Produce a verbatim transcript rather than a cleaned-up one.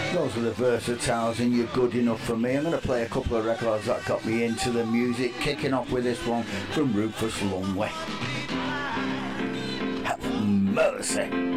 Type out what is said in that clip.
Those are the Versatiles and You're Good Enough For Me. I'm going to play a couple of records that got me into the music, kicking off with this one from Rufus Lumley. Have mercy.